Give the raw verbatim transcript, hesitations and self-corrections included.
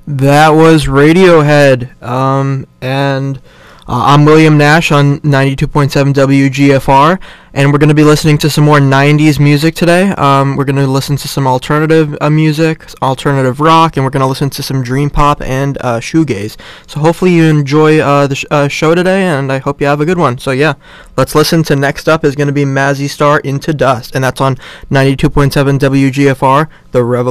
That was Radiohead. Um, and uh, I'm William Nash on ninety-two point seven W G F R, and we're going to be listening to some more nineties music today. Um, we're going to listen to some alternative uh, music, alternative rock, and we're going to listen to some dream pop and uh, shoegaze. So hopefully you enjoy uh, the sh- uh, show today, and I hope you have a good one. So yeah, let's listen to next up is going to be Mazzy Star Into Dust, and that's on ninety-two point seven W G F R, The Revolution.